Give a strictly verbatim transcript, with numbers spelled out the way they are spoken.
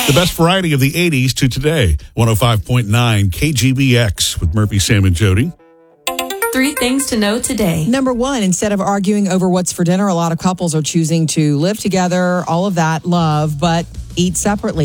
The best variety of the eighties to today. one oh five point nine K G B X with Murphy, Sam, and Jody. Three things to know today. Number one, instead of arguing over what's for dinner, a lot of couples are choosing to live together, all of that, love, but eat separately.